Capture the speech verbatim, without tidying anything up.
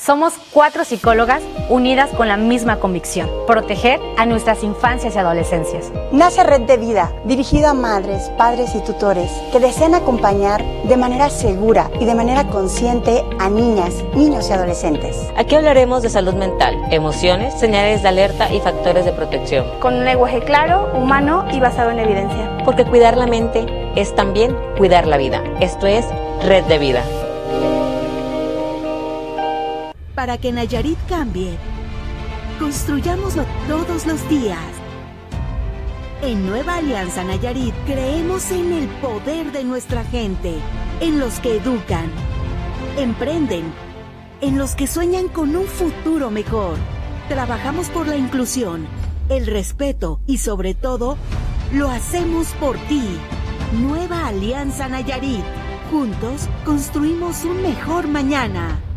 Somos cuatro psicólogas unidas con la misma convicción: proteger a nuestras infancias y adolescencias. Nace Red de Vida, dirigido a madres, padres y tutores que desean acompañar de manera segura y de manera consciente a niñas, niños y adolescentes. Aquí hablaremos de salud mental, emociones, señales de alerta y factores de protección. Con un lenguaje claro, humano y basado en evidencia. Porque cuidar la mente es también cuidar la vida. Esto es Red de Vida. Para que Nayarit cambie, construyámoslo todos los días. En Nueva Alianza Nayarit creemos en el poder de nuestra gente, en los que educan, emprenden, en los que sueñan con un futuro mejor. Trabajamos por la inclusión, el respeto y sobre todo, lo hacemos por ti. Nueva Alianza Nayarit. Juntos construimos un mejor mañana.